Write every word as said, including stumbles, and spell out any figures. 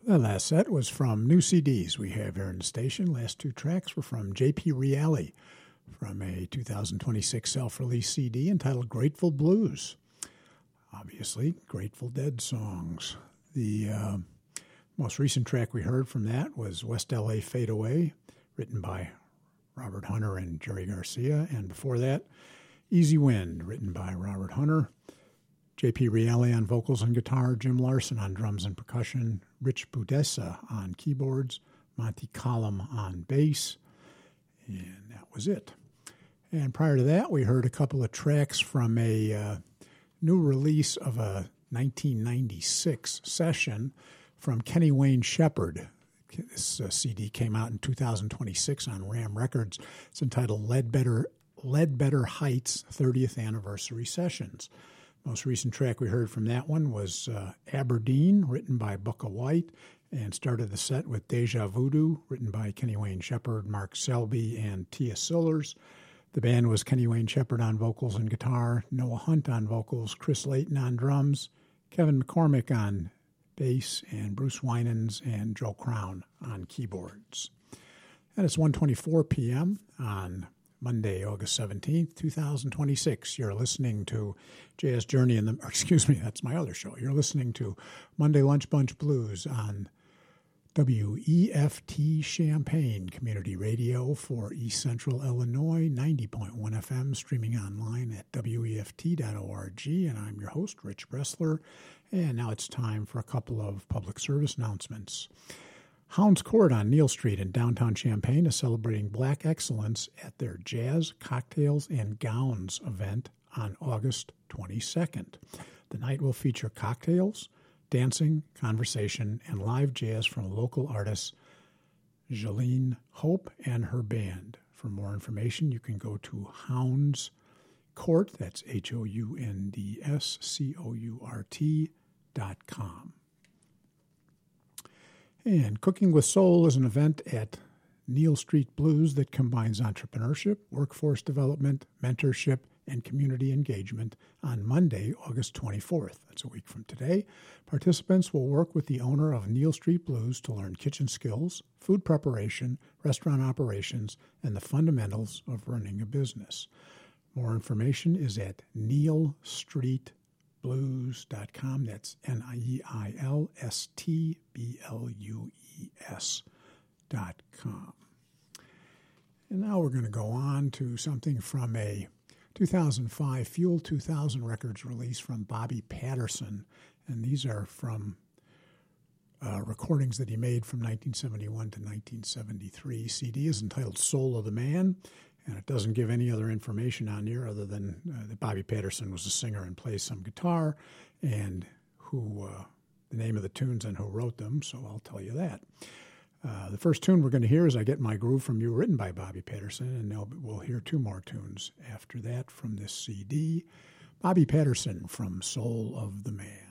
The last set was from new C Ds we have here in the station. Last two tracks were from J P Reale from a two thousand twenty-six self-release C D entitled Grateful Blues. Obviously, Grateful Dead songs. The uh, most recent track we heard from that was West L A Fade Away, written by Robert Hunter and Jerry Garcia. And before that, Easy Wind, written by Robert Hunter. J P Reale on vocals and guitar, Jim Larson on drums and percussion, Rich Budessa on keyboards, Monty Collum on bass, and that was it. And prior to that, we heard a couple of tracks from a uh, new release of a nineteen ninety-six session from Kenny Wayne Shepherd. This uh, C D came out in two thousand twenty-six on Ram Records. It's entitled Ledbetter, Ledbetter Heights thirtieth Anniversary Sessions. Most recent track we heard from that one was uh, Aberdeen, written by Bukka White, and started the set with Deja Voodoo, written by Kenny Wayne Shepherd, Mark Selby, and Tia Sillers. The band was Kenny Wayne Shepherd on vocals and guitar, Noah Hunt on vocals, Chris Layton on drums, Kevin McCormick on bass, and Bruce Winans and Joe Crown on keyboards. And it's one twenty-four p.m. on Monday, August seventeenth, twenty twenty-six. You're listening to Jazz Journey in the, or excuse me, that's my other show. You're listening to Monday Lunch Bunch Blues on W E F T Champaign Community Radio for East Central Illinois, ninety point one F M, streaming online at W E F T dot org. And I'm your host, Rich Bressler. And now it's time for a couple of public service announcements. Hounds Court on Neal Street in downtown Champaign is celebrating Black excellence at their Jazz, Cocktails, and Gowns event on August twenty-second. The night will feature cocktails, dancing, conversation, and live jazz from local artists Jolene Hope and her band. For more information, you can go to Hounds Court, that's H O U N D S C O U R T dot com. And Cooking with Soul is an event at Neal Street Blues that combines entrepreneurship, workforce development, mentorship, and community engagement on Monday, August twenty-fourth. That's a week from today. Participants will work with the owner of Neal Street Blues to learn kitchen skills, food preparation, restaurant operations, and the fundamentals of running a business. More information is at neal street blues dot com. That's N I E I L S T B L U E S dot com. And now we're going to go on to something from a two thousand five Fuel two thousand Records release from Bobby Patterson. And these are from uh, recordings that he made from nineteen seventy-one to nineteen seventy-three. C D is entitled Soul of the Man, and it doesn't give any other information on here other than uh, that Bobby Patterson was a singer and plays some guitar, and who uh, the name of the tunes and who wrote them, so I'll tell you that. Uh, the first tune we're going to hear is I Get My Groove From You, written by Bobby Patterson, and we'll hear two more tunes after that from this C D. Bobby Patterson from Soul of the Man.